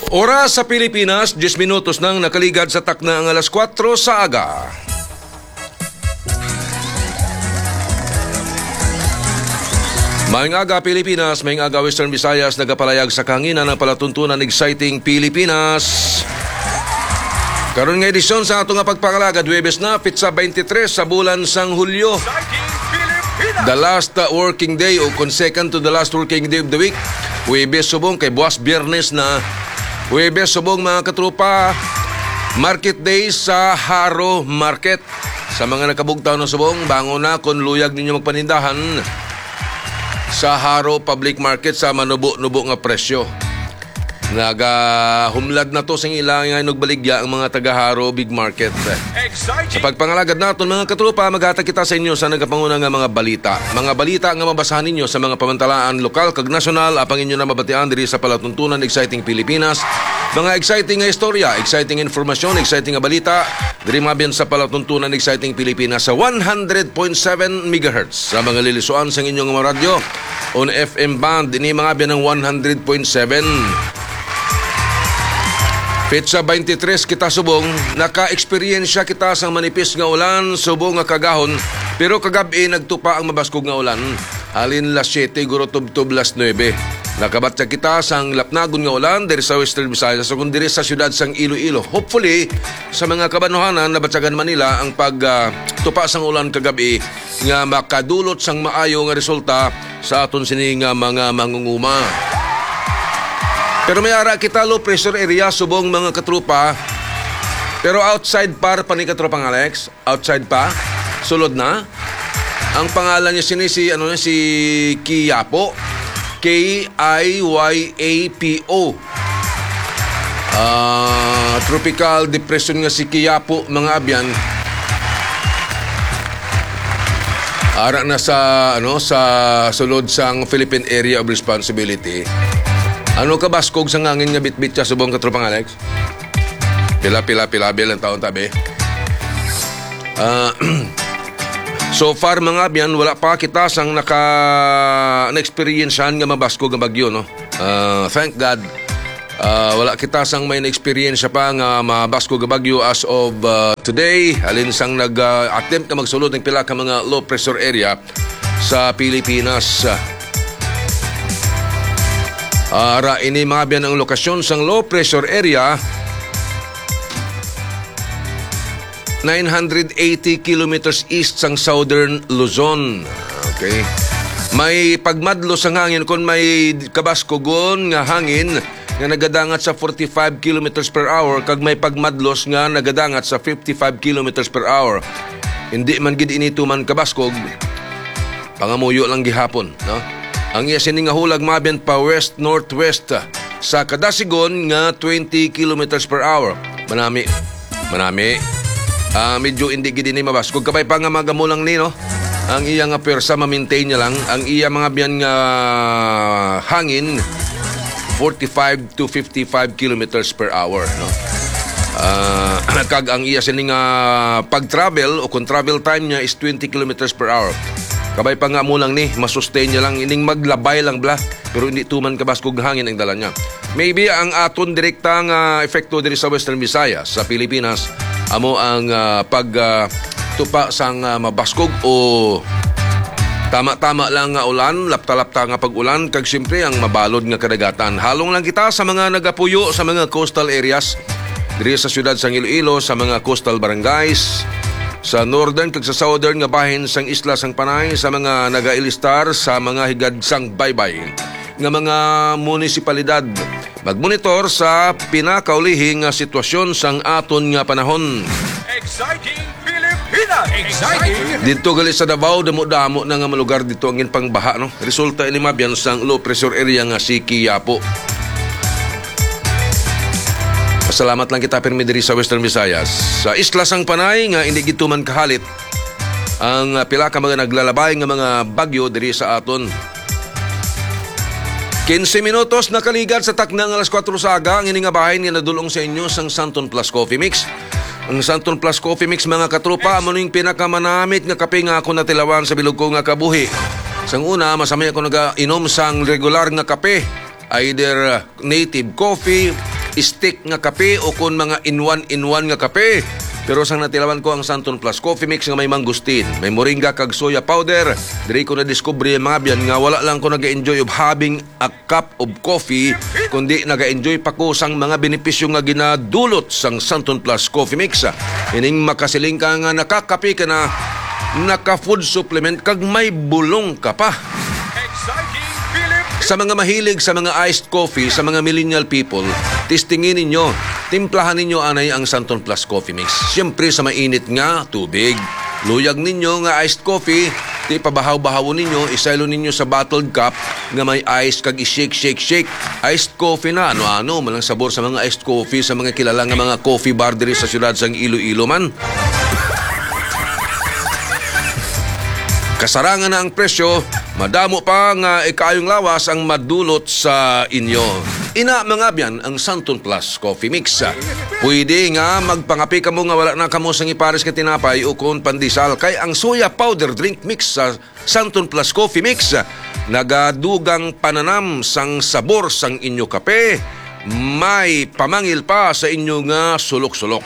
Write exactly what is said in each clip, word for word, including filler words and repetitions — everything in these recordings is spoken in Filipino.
Oras sa Pilipinas, diyes minutos nang nakaligad sa takna ang alas kwatro sa aga. Maayong aga Pilipinas, maayong aga Western Visayas, nagapalayag sa kahanginan ng palatuntunan exciting Pilipinas. Karon nga edisyon sa atong pagpangalaga, Huwebes na, pitsa twenty-three sa bulan sang Hulyo. The last uh, working day o kung second to the last working day of the week. Huwebes subong kay buwas Biyernes na. Huwebes subong mga katropa, market day sa Haro Market. Sa mga nakabugtaw na subong, bango na kung luyag ninyo magpanindahan sa Haro Public Market sa manubo-nubo nga presyo. Nagahumlad na to sa ilang nga nagbaligya ang mga taga-Haro Big Market. Sa pagpangalagad naton mga katropa, maghatag kita sa inyo sa nagapanguna nga mga balita. Mga balita nga mabasahan ninyo sa mga pamantalaan lokal kag nasyonal apang inyo na mabatian diri sa palatuntunan exciting Pilipinas. Mga exciting nga istorya, exciting informasyon, exciting nga balita diri mabiyan sa palatuntunan exciting Pilipinas sa one hundred point seven megahertz sa mga lilisuan sa inyong mga radyo on F M band ini mga biyan ng one hundred point seven. Petsa twenty-three kita subong, naka-eksperyensya kita sa manipis nga ulan, subong nga kagahon, pero kagabi nagtupa ang mabaskog nga ulan. Halin las siyete, guro tub-tub las nuebe. Nakabatsa kita sang lapnagon nga ulan diri sa Western Visayas, so kung diri sa syudad sang Iloilo. Hopefully, sa mga kabanuhanan na Batsagan Manila, ang pagtupa uh, sang ulan kagabi nga makadulot sang maayo nga resulta sa aton sini nga mga mangunguma. Pero may ara kita low pressure area subong mga katrupa. Pero outside par pa ni katropang Alex, outside pa, sulod na. Ang pangalan niya sini si ano si Kiyapo, K I Y A P O. Uh, tropical depression nga si Kiyapo mga abyan. Ara na sa ano sa sulod sang Philippine Area of Responsibility. Ano ka baskog sa ngangin nga bitbit siya subong katropang Alex? Pila pila pila bil ang taon tabi. Uh, so far mga abyan, wala pa kita sang naka na-experiencean nga mabaskog nga bagyo, no? Uh, thank God. Uh, wala kita sang may na-experience pa nga mabaskog nga bagyo as of uh, today. Halin sang nag-attempt uh, na magsulod ng pila ka mga low pressure area sa Pilipinas. Ara uh, ini mga biyan ang lokasyon sang low pressure area nine hundred eighty kilometers east sang southern Luzon. Okay. May pagmadlo sang hangin kung may kabaskogon nga hangin nga nagadangat sa forty-five kilometers per hour kag may pagmadlos nga nagadangat sa fifty-five kilometers per hour. Hindi man gid inito man kabaskog. Pangamuyo lang gihapon, no? Ang iya sini nga hulag mabiyan pa west-northwest sa kadasigon nga twenty kilometers per hour. Manami, manami. Uh, medyo hindi gid ni mabaskog. Kapay pa nga magamulang ni, no? Ang iya nga persa ma-maintain niya lang. Ang iya mga biyan nga hangin, forty-five to fifty-five kilometers per hour, no? Uh, kag ang iya sini nga pag-travel o kung travel time niya is twenty kilometers per hour. Kabay pa nga mo lang ni, masustain niya lang, ining maglabay lang bla, pero hindi tuman kabaskog hangin ang dala niya. Maybe ang aton direktang uh, efekto diri sa Western Visayas, sa Pilipinas, amo ang uh, pagtupa uh, sang uh, mabaskog o tama-tama lang nga ulan, lapta-lapta nga pag-ulan, kag siyempre ang mabalod nga kadagatan. Halong lang kita sa mga nagapuyo sa mga coastal areas, diri sa syudad sang Iloilo, sa mga coastal barangays, sa northern kag sa southern nga bahin sang isla sang Panay, sa mga nagailistar, sa mga higad sang baybay nga mga munisipalidad. Magmonitor sa pinakaulihing nga sitwasyon sang aton nga panahon. Exciting Pilipinas! Exciting! Dito gali sa Davao, damo-damo na nga malugar dito ang pangbaha, no? Resulta ini mabiyan sang low pressure area nga si Kiyapo. Pasalamat lang kita permi diri sa Western Visayas. Sa isla sang Panay nga hindi gito man kahalit ang pila ka mga naglalabay nga mga bagyo diri sa aton. quince minutos nakaligad sa taknang alas kwatro sa aga ang ini nga bahin nga nadulong sa inyo sang Santon Plus Coffee Mix. Ang Santon Plus Coffee Mix mga katropa amo ning pinakamanamit nga kape nga ako natilawan sa bilog ko nga kabuhi. Sang una masamay ako naga inom sang regular nga kape, either native coffee, stick nga kape o kun mga in-one in-one nga kape. Pero sang natilawan ko ang Santon Plus Coffee Mix nga may mangustin, may moringa kag soya powder. Diri ko na discover mga biyan nga wala lang ko naga-enjoy of having a cup of coffee, kundi naga-enjoy pa ko sang mga benepisyo nga ginadulot sang Santon Plus Coffee Mix. Ining makasiling ka nga nakakape ka na, naka-food supplement kag may bulong ka pa. Sa mga mahilig sa mga iced coffee, sa mga millennial people, testingin ninyo, timplahan ninyo anay ang Santon Plus Coffee Mix. Siyempre sa mainit nga tubig. Luyag ninyo nga iced coffee, di pabahaw-bahawon ninyo, isaylo ninyo sa bottled cup nga may ice kag i-shake, shake, shake. Iced coffee na, ano-ano, malang sabor sa mga iced coffee sa mga kilala nga mga coffee bar diri sa syudad sang Iloilo man. Kasarangan na ang presyo, madamo pa nga ikayong lawas ang madulot sa inyo. Ina mga biyan ang Santon Plus Coffee Mix. Pwede nga magpangapi ka mo nga wala na kamo sang ipares ka tinapay o kon pandesal kay ang soya powder drink mix sa Santon Plus Coffee Mix. Nagadugang pananam sang sabor sang inyo kape. May pamangil pa sa inyo nga sulok-sulok.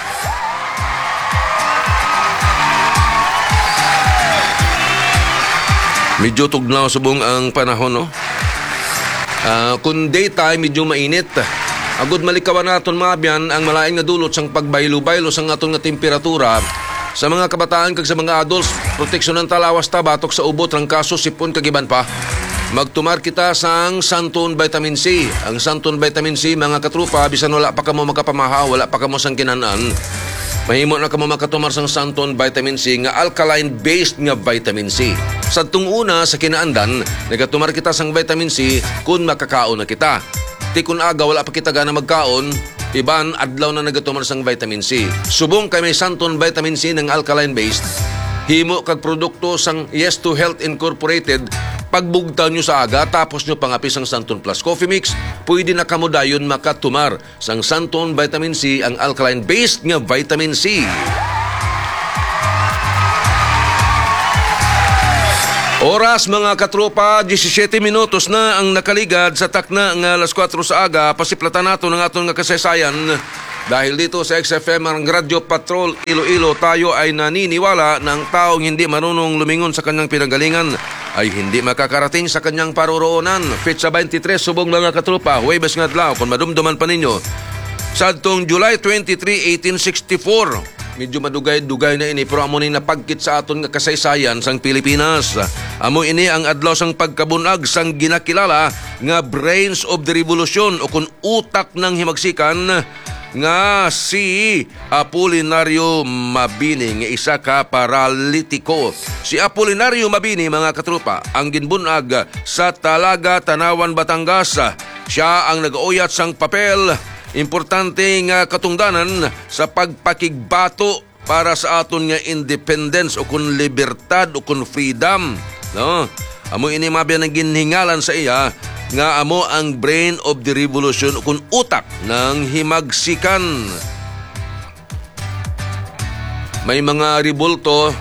Medyo tugnaw subong ang panahon, no? Uh, kung daytime, medyo mainit. Agud malikawan naton mga biyan ang malain nga dulot sang pagbaylo-baylo sang aton nga temperatura. Sa mga kabataan kag sa mga adults, proteksyonan talawas ta batok sa ubot, trangkaso, sipon kag iban pa. Magtumar kita sang Santon Vitamin C. Ang Santon Vitamin C, mga katrupa, bisan wala pa kamo makapamahaw, wala pa kamo sang kinanan, mahimo na kamo makatumar sang Santon Vitamin C nga alkaline-based nga vitamin C. Sa tung una sa kinaandan, nagatumar kita sang vitamin C kung makakaon na kita. Ti kun aga wala pa kita gana magkaon, iban adlaw na nagatumar sang vitamin C. Subong kay may Santon Vitamin C ng alkaline-based, himo kag produkto sang Yes to Health Incorporated. Pagbugtaw nyo sa aga, tapos nyo pangapis ang Santon Plus Coffee Mix, pwede na kamo dayon makatumar sang Santon Vitamin C, ang alkaline-based nga vitamin C. Oras mga katropa, disisyete minutos na ang nakaligad sa takna nga alas kwatro sa aga. Pasiplatan nato ng aton nga kasaysayan. Dahil dito sa X F M ang Radio Patrol Iloilo, tayo ay naniniwala na ang taong hindi marunong lumingon sa kanyang pinanggalingan ay hindi makakarating sa kanyang paroroonan. Petsa twenty-three, subong mga katropa, Huwebes nga adlaw, kung madumduman pa ninyo. Sa atong July twenty-three, eighteen sixty-four, medyo madugay-dugay na ini, pero amo ni napagkit sa aton nga kasaysayan sang Pilipinas. Amo ini ang adlaw sang pagkabunag sang ginakilala nga brains of the revolution o kun utak ng himagsikan nga si Apolinario Mabini, nga isa ka paralitiko. Si Apolinario Mabini, mga katrupa, ang ginbunag sa Talaga, Tanawan, Batangas. Siya ang nag-uyat sang papel, importante nga katungdanan sa pagpakigbato para sa aton nga independence o kun libertad o kun freedom, no? Amo ini mabiyan ang ginhingalan sa iya nga amo ang brain of the revolution o kun utak ng himagsikan. May mga ribulto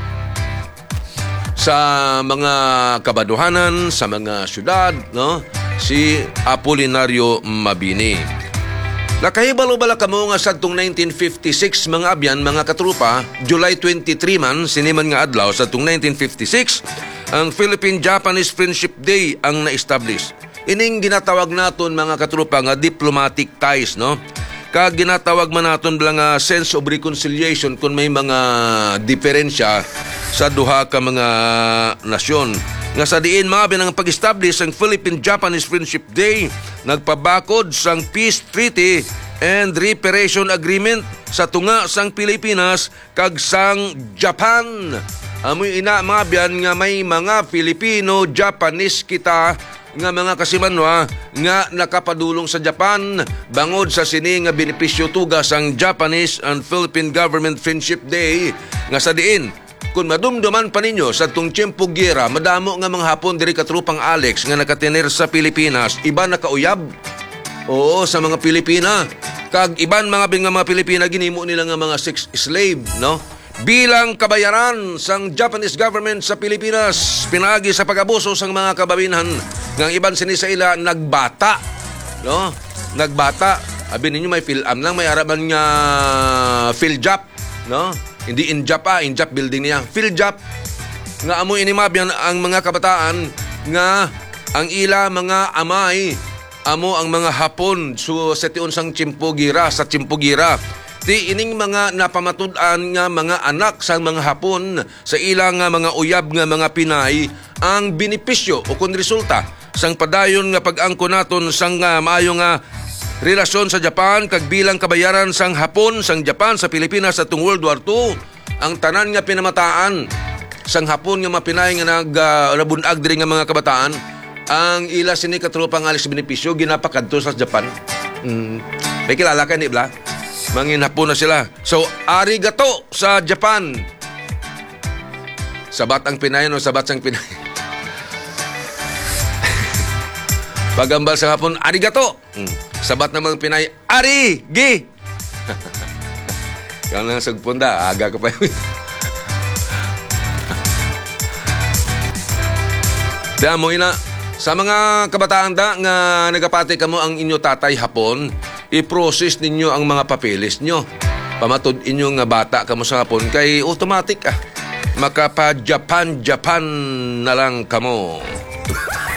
sa mga kabaduhanan, sa mga syudad, no? Si Apolinario Mabini. Nakahibalo-bala kamo nga sa itong nineteen fifty-six, mga abyan, mga katrupa, July twenty-three man, siniman nga adlaw sa itong nineteen fifty-six, ang Philippine-Japanese Friendship Day ang na-establish. Ining ginatawag naton, mga katrupa, nga diplomatic ties, no? Kag ginatawag man naton bala nga sense of reconciliation kung may mga diferensya sa duha ka mga nasyon. Nga sa diin mga binang pag-establish ang Philippine-Japanese Friendship Day, nagpabakod sang Peace Treaty and Reparation Agreement sa tunga sang Pilipinas kag sang Japan. Amoy ina mga biyan nga may mga Filipino-Japanese kita nga mga kasimanwa nga nakapadulong sa Japan bangod sa sini nga benepisyo tugas ang Japanese and Philippine Government Friendship Day. Nga sa diin, kung madumduman pa ninyo sa itong tiyempo gira, madamo nga mga Hapon diri katrupang Alex nga nakatener sa Pilipinas, iba nakauyab. Oo, sa mga Pilipina. Kag iban mga bing mga Pilipina, ginimo nila nga mga sex slave, no? Bilang kabayaran sang Japanese government sa Pilipinas, pinagi sa pag-abuso sang mga kababinhan, ng iban sini sa ila nagbata, no? Nagbata. Abi ninyo may PhilAm lang, may araban nga PhilJap, no? Hindi Injap ah, Injap building niya. PhilJap. Nga amo inimabyan ang mga kabataan nga ang ila mga amay amo ang mga Hapon so sa tiun sang Chimpugira sa Chimpugira. Ti ining mga napamatud-an nga mga anak sang mga Hapon sa ilang nga mga uyab nga mga Pinay ang benepisyo o kun resulta sang padayon nga pag-angko naton sang uh, maayo nga relasyon sa Japan kag bilang kabayaran sang Hapon sang Japan sa Pilipinas sa tung World War Two. Ang tanan nga pinamataan sang Hapon nga mga Pinay nga nag uh, nabunag diri nga mga kabataan ang ila sini katropa nga alis benepisyo ginapakadto sa Japan. Mm. May kilala ka ni Bla? Mangin Hapon na sila. So arigato sa Japan. Sabat ang Pinay no sabat sang Pinay. Pagambal sa Hapon arigato. Mm. Sabat namang Pinay ari gi. Yan lang sagpunda aga ka pa. Dahil mo ina, sa mga kabataan da nga nagapati kamo ang inyo tatay Hapon, i-process ninyo ang mga papeles nyo. Pamatud inyo nga bata kamo sa Hapon, kay automatic ah. Makapa-Japan-Japan na lang kamo.